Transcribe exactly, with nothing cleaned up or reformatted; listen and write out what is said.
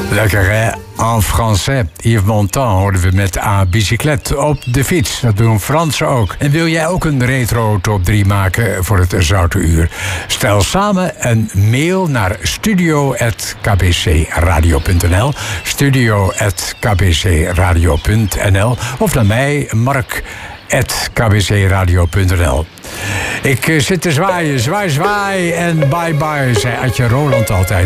Lekker hè? En français. Yves Montand hoorden we met A bicyclette op de fiets. Dat doen Fransen ook. En wil jij ook een retro top drie maken voor het Zoute Uur? Stel samen een mail naar studio at k b c radio punt n l studio at k b c radio punt n l of naar mij, Mark at k b c radio punt n l. Ik zit te zwaaien, zwaai, zwaai en bye bye, zei Adje Roland altijd.